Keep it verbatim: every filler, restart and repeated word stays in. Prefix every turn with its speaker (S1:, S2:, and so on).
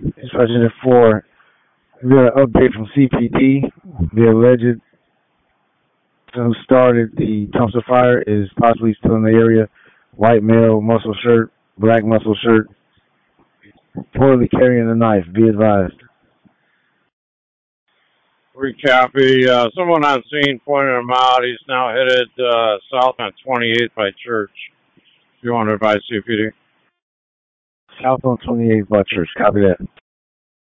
S1: Sergeant four, we got an update from C P D. The alleged who started the dumpster fire is possibly still in the area. White male, muscle shirt, black muscle shirt, reportedly carrying a knife. Be advised.
S2: Recopy. Uh, someone on scene pointed him out. He's now headed uh, south on twenty-eighth by Church. If you want to advise C P D.
S1: South on twenty-eighth by Church. Copy that.